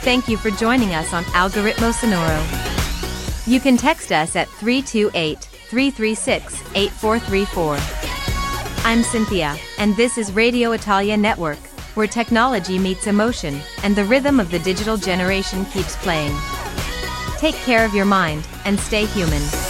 Thank you for joining us on Algoritmo Sonoro. You can text us at 328-336-8434. I'm Cynthia, and this is Radio Italia Network, where technology meets emotion, and the rhythm of the digital generation keeps playing. Take care of your mind, and stay human.